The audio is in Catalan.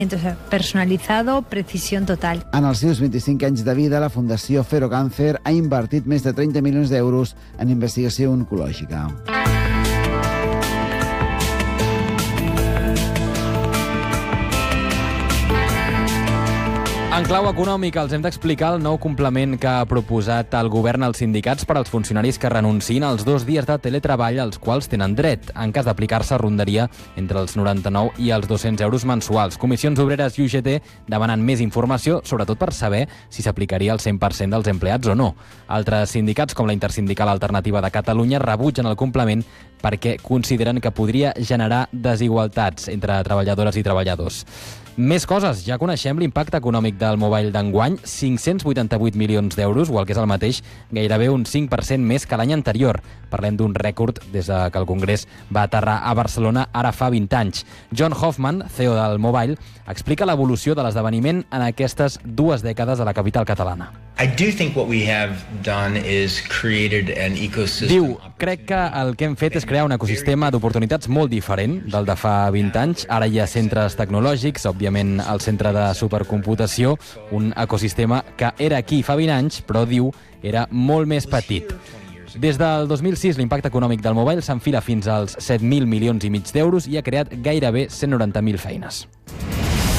Personalizado, precisión total. En els seus 25 anys de vida, la Fundació Ferocàncer ha invertit més de 30 milions d'euros en investigació oncològica. En clau econòmica, els hem d'explicar el nou complement que ha proposat el govern als sindicats per als funcionaris que renunciïn als 2 dies de teletreball als quals tenen dret. En cas d'aplicar-se, rondaria entre els 99 i els 200 euros mensuals. Comissions Obreres i UGT demanen més informació, sobretot per saber si s'aplicaria al 100% dels empleats o no. Altres sindicats, com la Intersindical Alternativa de Catalunya, rebutgen el complement perquè consideren que podria generar desigualtats entre treballadores i treballadors. Més coses. Ja coneixem l'impacte econòmic del mobile d'enguany, 588 milions d'euros, o el que és el mateix, gairebé un 5% més que l'any anterior. Parlem d'un rècord des que el Congrés va aterrar a Barcelona ara fa 20 anys. John Hoffman, CEO del Mobile, explica l'evolució de l'esdeveniment en aquestes 2 dècades a la capital catalana. Diu, crec que el que hem fet és crear un ecosistema d'oportunitats molt diferent del de fa 20 anys. Ara hi ha centres tecnològics, òbviament el centre de supercomputació, un ecosistema que era aquí fa 20 anys, però, diu, era molt més petit. Des del 2006, l'impacte econòmic del Mobile s'enfila fins als 7.000 milions i mig d'euros i ha creat gairebé 190.000 feines.